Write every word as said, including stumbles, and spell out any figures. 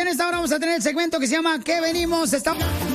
en esta hora vamos a tener el segmento que se llama ¿Qué venimos? Estamos...